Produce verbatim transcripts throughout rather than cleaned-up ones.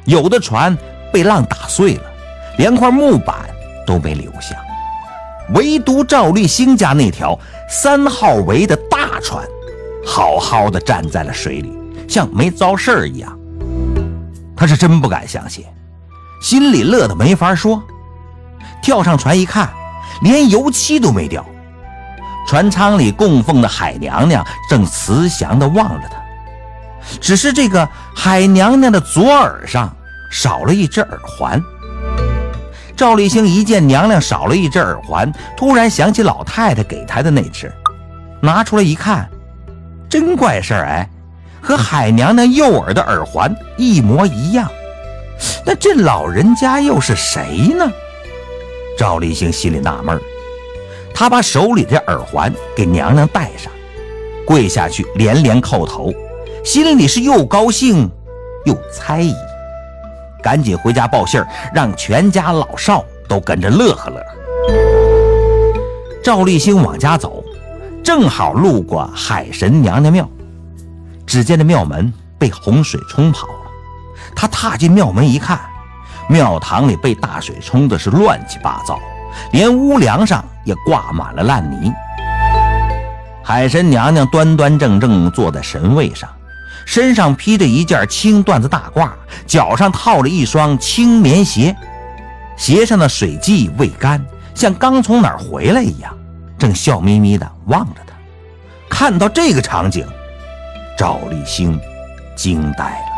有的船被浪打碎了，连块木板都没留下。唯独赵立兴家那条三号桅的大船好好的站在了水里，像没遭事儿一样。他是真不敢相信，心里乐得没法说。跳上船一看，连油漆都没掉。船舱里供奉的海娘娘正慈祥地望着他，只是这个海娘娘的左耳上少了一只耳环。赵立兴一见娘娘少了一只耳环，突然想起老太太给他的那只，拿出来一看，真怪事儿哎，和海娘娘右耳的耳环一模一样。那这老人家又是谁呢？赵立兴心里纳闷，他把手里的耳环给娘娘戴上，跪下去连连叩头，心里是又高兴又猜疑，赶紧回家报信儿，让全家老少都跟着乐呵乐呵。赵立兴往家走，正好路过海神娘娘庙，只见这庙门被洪水冲跑了。他踏进庙门一看，庙堂里被大水冲的是乱七八糟，连屋梁上也挂满了烂泥。海神娘娘端端正正坐在神位上，身上披着一件青缎子大褂，脚上套了一双青棉鞋，鞋上的水迹未干，像刚从哪儿回来一样，正笑眯眯地望着他。看到这个场景，赵立兴惊呆了。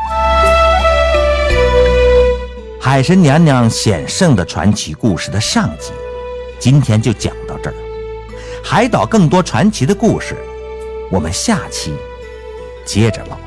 海神娘娘显圣的传奇故事的上集，今天就讲到这儿。海岛更多传奇的故事，我们下期接着唠。